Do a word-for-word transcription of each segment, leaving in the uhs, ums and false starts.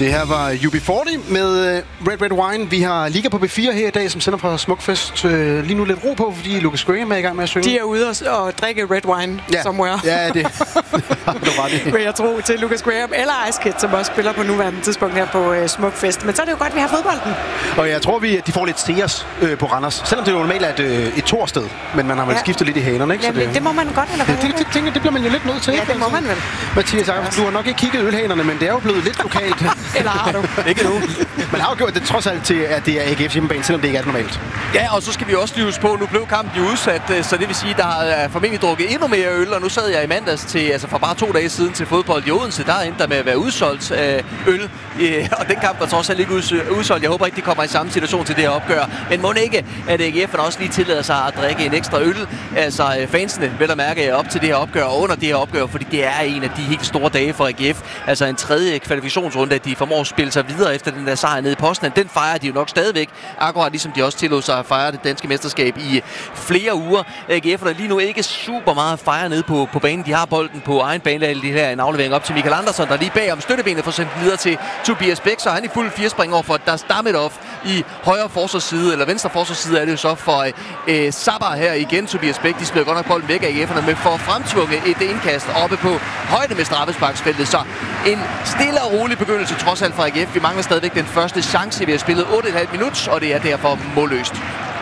Det her var U B fyrre med Red Red Wine. Vi har Liga på B fire her i dag, som sender fra Smukfest. Lige nu lidt ro på, fordi Lucas Graham er i gang med at synge. De er ude og, og drikke Red Wine ja. somewhere. Ja, det har du ret i. Vil jeg tro til Lucas Graham eller Ice Kid, som også spiller på nuværende tidspunkt her på uh, Smukfest. Men så er det jo godt, at vi har fodbolden. Og jeg tror, vi, de får lidt seers øh, på Randers. Selvom det jo normalt er et, øh, et torsted, men man har vel ja. skiftet lidt i hænerne, ikke? Jamen, så det, det må man godt, eller hvad? Det, det, det, tænker, det bliver man jo lidt nødt til. Ja, det må man vel. Mathias Jacobsen, du har nok ikke kigget ølhænerne, men det er jo blevet lidt lokalt. Eller har du? Ikke nu. Man har jo gjort det trods alt til, at det er A G F's hjemmebane, selvom det ikke er normalt. Ja, og så skal vi også lige huske på, nu blev kampen jo udsat, så det vil sige, der har formentlig drukket endnu mere øl, og nu sad jeg i mandags til, altså for bare to dage siden til fodbold i Odense, der endte der med at være udsolgt af øl, og den kamp var trods alt ikke udsolgt. Jeg håber ikke, de kommer i samme situation til det her opgør, men må ikke, at A G F'erne også lige tillader sig at drikke en ekstra øl, altså fansene vil der mærke op til det her opgør og under det her opgør, fordi det er en af de helt store dage for A G F, altså en tredje kvalifikationsrunde, at de formår at spille sig videre efter den der sejr nede i Poznan. Den fejrer de jo nok stadigvæk, akkurat ligesom de også tillod sig at fejre det danske mesterskab i flere uger. A G F'erne lige nu ikke super meget at fejre nede på, på banen. De har bolden på egen banehalvdel. Det her en aflevering op til Michael Andersson, der lige bag om støttebenet får sendt videre til Tobias Bæk, så han i fuld firespring over for Das Dammedov i højre forsvarsside, eller venstre forsvarsside er det jo så for øh, Sabah her igen. Tobias Bæk, de spiller godt nok bolden væk af A G F'erne, men får fremtvunget et indkast oppe på højde med straffesparksfeltet. Så en stille og rolig begyndelse trods alt fra A G F. Vi mangler stadigvæk den første chance. Vi har spillet otte komma fem minut, og det er derfor målløst.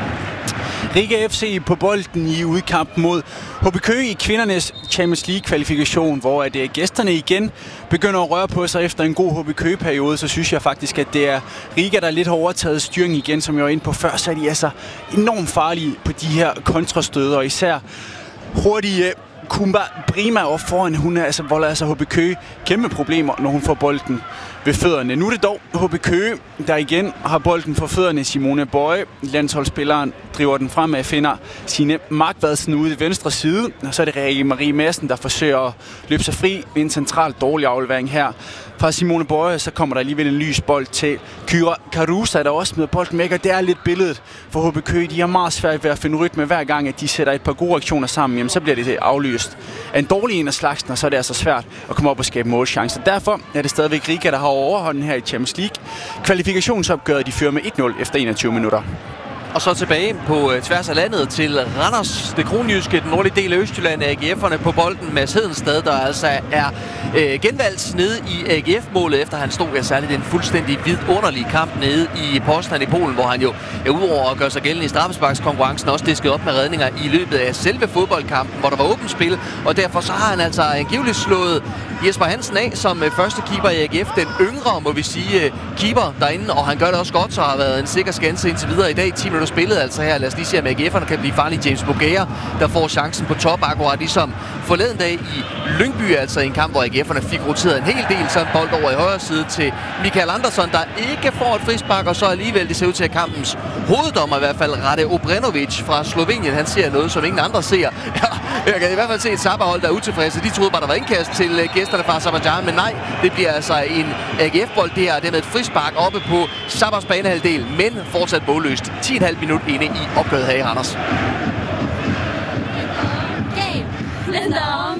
Riga F C på bolden i udkamp mod H B Køge i kvindernes Champions League-kvalifikation, hvor at gæsterne igen begynder at røre på sig efter en god H B Køge-periode. Så synes jeg faktisk, at det er Riga, der lidt har overtaget styringen igen, som jeg var inde på før. Så er de altså enormt farlige på de her kontrastøder, og især hurtige Kumba Brima op foran. Hun er altså, volder altså H B Køge kæmpe problemer, når hun får bolden ved fødderne. Nu er det dog H B Køge, der igen har bolden for fødderne. Simone Bøje, landsholdsspilleren, driver den fremad, finder Signe Markvadsen ude i venstre side. Og så er det Rikke Marie Madsen, der forsøger at løbe sig fri ved en centralt dårlig aflevering her. Fra Simone Bøje, så kommer der alligevel en lys bold til Kyra Carusa, der også med bolden med. Og det er lidt billedet for H B Køge. De har meget svært ved at finde rytme hver gang, at de sætter et par gode aktioner sammen. Jamen, så bliver det aflyst af en dårlig en af slagsen, og så er det altså svært at komme op og skabe målchancer. Derfor er det stadigvæk Riga, der har overhånden her i Champions League. Kvalifikationsopgøret, de fører med et nul efter enogtyve minutter. Og så tilbage på øh, tværs af landet til Randers, det kronjyske, den nordlige del af Østjylland. A G F'erne på bolden. Mads Hedenstad, der altså er øh, genvalgt nede i A G F-målet, efter han stod ja, særligt en fuldstændig vidunderlig kamp nede i Poznan i Polen, hvor han jo er udover at gøre sig gældende i straffesparkskonkurrencen, også disket op med redninger i løbet af selve fodboldkampen, hvor der var åbent spil, og derfor så har han altså angiveligt slået Jesper Hansen af som øh, første keeper i A G F, den yngre, må vi sige, øh, keeper derinde, og han gør det også godt, så har været en sikker skanse indtil videre i dag. ti minutter spillet altså her. Lad os lige se, om A G F'erne kan blive farlige. James Bogaer, der får chancen på top, akkurat ligesom forleden dag i Lyngby, altså en kamp, hvor A G F'erne fik roteret en hel del, så en bold over i højre side til Michael Andersson, der ikke får et frispark, og så alligevel det ser ud til, at kampens hoveddommer, i hvert fald Rade Obrenović fra Slovenien, han ser noget, som ingen andre ser. Ja, jeg kan i hvert fald se et Sabah-hold, der er utilfredse. De troede bare, der var indkast til gæsterne fra Aserbajdsjan, men nej, det bliver altså en A G F-bold, det her, det med et frispark oppe på Sabahs banehalvdel, men fortsat målløst. ti komma fem minut inde i opgøret her i Randers.